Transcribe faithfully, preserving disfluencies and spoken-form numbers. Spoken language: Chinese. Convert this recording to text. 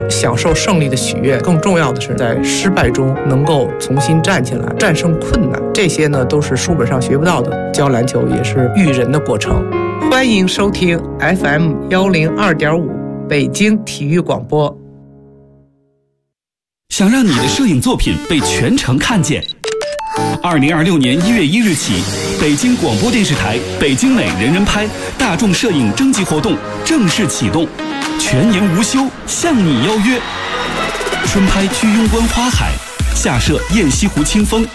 享受胜利的喜悦，更重要的是在失败中能够重新站起来，战胜困难。这些呢都是书本上学不到的，教篮球也是育人的过程。欢迎收听 F M 一零二点五 北京体育广播。 想让你的摄影作品被全城看见，二零二六年一月一日起，北京广播电视台北京美人人拍大众摄影征集活动正式启动，全年无休，向你邀约。春拍居庸关花海，夏摄雁西湖清风，